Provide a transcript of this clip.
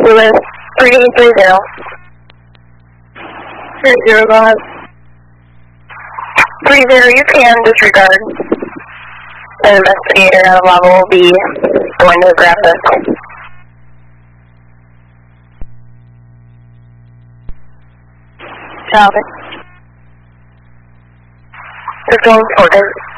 Lewis, 3830. 30, go ahead. 30, you can disregard. The investigator at a level will be going to grab this. Calvin. Just going for it.